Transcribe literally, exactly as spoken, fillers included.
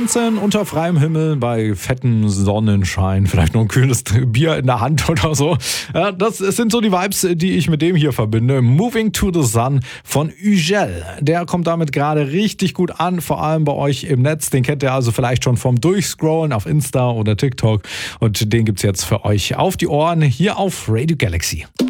neunzehn unter freiem Himmel bei fettem Sonnenschein, vielleicht noch ein kühles Bier in der Hand oder so. Ja, das sind so die Vibes, die ich mit dem hier verbinde. Moving to the Sun von Ugel. Der kommt damit gerade richtig gut an, vor allem bei euch im Netz. Den kennt ihr also vielleicht schon vom Durchscrollen auf Insta oder TikTok. Und den gibt's jetzt für euch auf die Ohren hier auf Radio Galaxy.